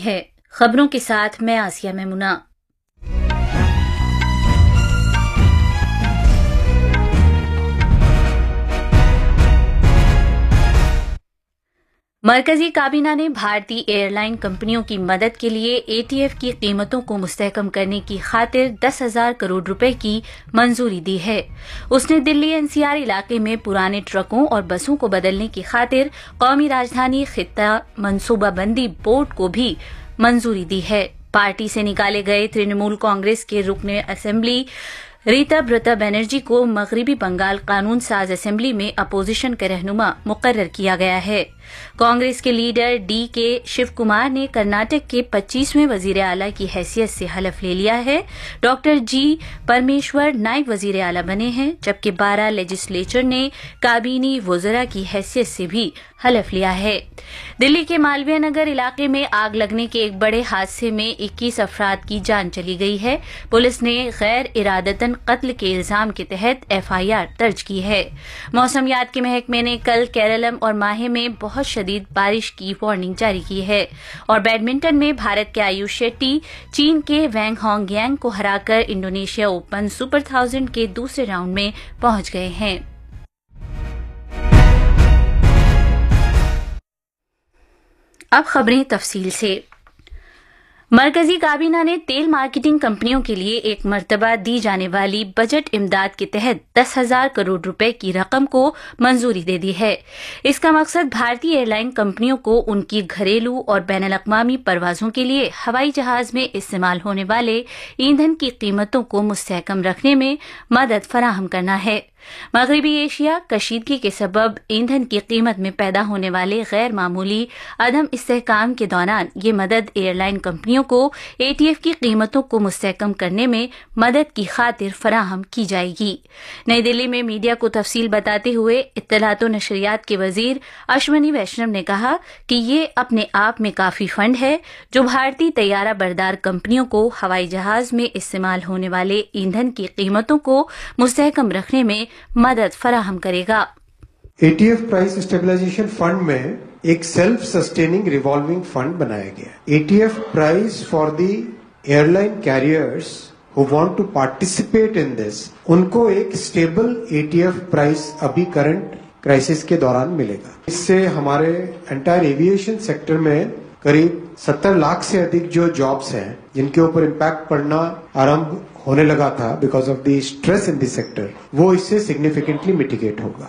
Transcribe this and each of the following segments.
है। खबरों के साथ मैं आसिया मेमुना। मरकजी काबीना ने भारतीय एयरलाइन कंपनियों की मदद के लिए एटीएफ की कीमतों को मुस्तहकम करने की खातिर 10,000 करोड़ रुपए की मंजूरी दी है। उसने दिल्ली एनसीआर इलाके में पुराने ट्रकों और बसों को बदलने की खातिर कौमी राजधानी खित्ता मनसूबाबंदी बोर्ड को भी मंजूरी दी है। पार्टी से निकाले गए तृणमूल कांग्रेस के रुकने असेंबली रीता ब्रता बनर्जी को मगरबी बंगाल कानून साज असेंबली में अपोजिशन के रहनुमा मुकर्रर किया गया है। कांग्रेस के लीडर डी के शिव कुमार ने कर्नाटक के 25वें वजीर आला की हैसियत से हलफ ले लिया है। डॉक्टर जी परमेश्वर नायब वजीर आला बने हैं, जबकि 12 लेजिस्लेचर ने काबीनी वज़रा की हैसियत से भी हलफ लिया है। दिल्ली के मालवीय नगर इलाके में आग लगने के एक बड़े हादसे में 21 अफराद की जान चली गई है। पुलिस ने गैर इरादतन कत्ल के इल्जाम के तहत एफआईआर दर्ज की है। मौसमियात के महकमे ने कल केरलम और माहे में बहुत शदीद बारिश की वार्निंग जारी की है। और बैडमिंटन में भारत के आयुष शेट्टी चीन के वैंग होंगयांग को हराकर इंडोनेशिया ओपन सुपर 1000 के दूसरे राउंड में पहुंच गए हैं। अब खबरें तफसील से। मरकजी काबीना ने तेल मार्केटिंग कंपनियों के लिए एक मर्तबा दी जाने वाली बजट इमदाद के तहत 10,000 करोड़ रुपए की रकम को मंजूरी दे दी है। इसका मकसद भारतीय एयरलाइन कंपनियों को उनकी घरेलू और बैनुल-अक़वामी परवाजों के लिए हवाई जहाज में इस्तेमाल होने वाले ईंधन की कीमतों को मुस्तहकम रखने में मदद फराहम करना है। मगरबी एशिया कशीदगी के सबब ईंधन की कीमत में पैदा होने वाले गैर मामूली अदम इस्तेहकाम के दौरान ये मदद एयरलाइन कंपनियों को एटीएफ की कीमतों को मुस्तहकम करने में मदद की खातिर फराहम की जाएगी। नई दिल्ली में मीडिया को तफसील बताते हुए इत्तलात व नशरियात के वजीर अश्वनी वैष्णव ने कहा कि ये अपने आप में काफी फंड है जो भारतीय तैयारा बरदार कंपनियों को हवाई जहाज में इस्तेमाल होने वाले ईंधन की कीमतों को मुस्तहकम रखने में मदद फराहम करेगा। एटीएफ प्राइस स्टेबलाइजेशन फंड में एक सेल्फ सस्टेनिंग रिवॉल्विंग फंड बनाया गया। ETF price for the airline carriers who want to participate in this, उनको एक स्टेबल एटीएफ प्राइस अभी करंट क्राइसिस के दौरान मिलेगा। इससे हमारे एंटायर एविएशन सेक्टर में करीब 70 लाख से अधिक जो जॉब्स हैं जिनके ऊपर इम्पैक्ट पड़ना आरंभ होने लगा था because of the stress in the sector, वो इससे सिग्निफिकेंटली मिटिगेट होगा।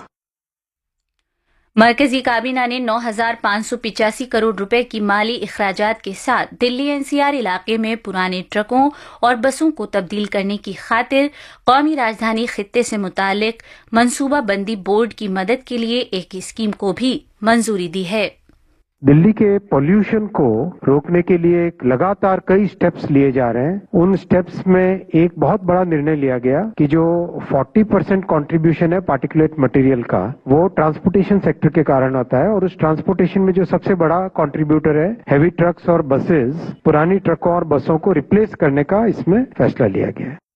मरकजी काबीना ने 9,585 करोड़ रुपए की माली इखराजात के साथ दिल्ली एनसीआर इलाके में पुराने ट्रकों और बसों को तब्दील करने की खातिर कौमी राजधानी खित्ते से मुतालिक मनसूबाबंदी बोर्ड की मदद के लिए एक स्कीम को भी मंजूरी दी है। दिल्ली के पॉल्यूशन को रोकने के लिए लगातार कई स्टेप्स लिए जा रहे हैं। उन स्टेप्स में एक बहुत बड़ा निर्णय लिया गया कि जो 40% कंट्रीब्यूशन है पार्टिकुलेट मटेरियल का, वो ट्रांसपोर्टेशन सेक्टर के कारण आता है। और उस ट्रांसपोर्टेशन में जो सबसे बड़ा कंट्रीब्यूटर है हैवी ट्रक्स और बसेस, पुरानी ट्रकों और बसों को रिप्लेस करने का इसमें फैसला लिया गया है।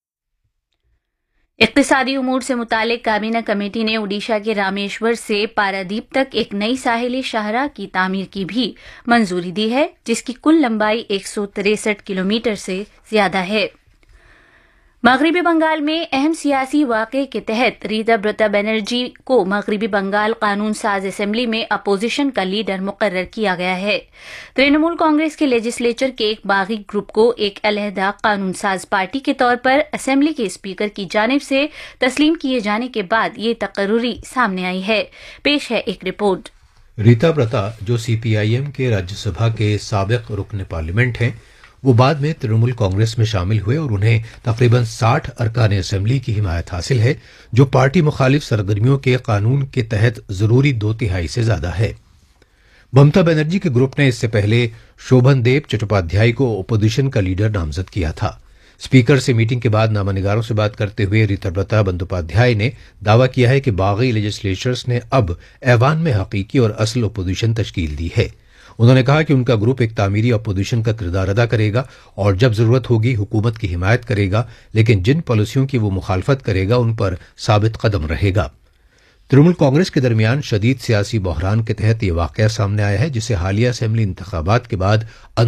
इक्तिसादी उमूर से मुतालिक काबीना कमेटी ने ओडिशा के रामेश्वर से पारादीप तक एक नई साहिली शाहराह की तामीर की भी मंजूरी दी है, जिसकी कुल लंबाई 163 किलोमीटर से ज्यादा है। मगरबी बंगाल में अहम सियासी वाक़े के तहत रीता ब्रता बनर्जी को मगरबी बंगाल कानून साज असेंबली में अपोजिशन का लीडर मुकर्रर किया गया है। तृणमूल कांग्रेस के लेजिस्लेचर के एक बागी ग्रुप को एक अलहदा कानून साज पार्टी के तौर पर असेंबली के स्पीकर की जानिब से तस्लीम किए जाने के बाद ये तकर्रुरी सामने आई है। पेश है एक रिपोर्ट। रीता ब्रता, जो सीपीआईएम के राज्यसभा के साबिक रुकन पार्लियामेंट हैं, वो बाद में तृणमूल कांग्रेस में शामिल हुए और उन्हें तकरीबन 60 अरकान असेंबली की हिमायत हासिल है, जो पार्टी मुखालिफ सरगर्मियों के कानून के तहत जरूरी 2/3 से ज्यादा है। ममता बनर्जी के ग्रुप ने इससे पहले शोभन देव चट्टोपाध्याय को ओपोजिशन का लीडर नामजद किया था। स्पीकर से मीटिंग के बाद नामानिगारों से बात करते हुए रीता ब्रता बंदोपाध्याय ने दावा किया है कि बागी लेजिस्लेचर्स ने अब ऐवान में हकीकी और असल ओपोजिशन तश्कील दी है। उन्होंने कहा कि उनका ग्रुप एक तामीरी अपोजिशन का किरदार अदा करेगा और जब जरूरत होगी हुकूमत की हिमायत करेगा, लेकिन जिन पॉलिसियों की वो मुखालफत करेगा उन पर साबित कदम रहेगा। तृणमूल कांग्रेस के दरमियान शदीद सियासी बहरान के तहत ये वाकया सामने आया है, जिसे हालिया असेंबली इंतखाबात के बाद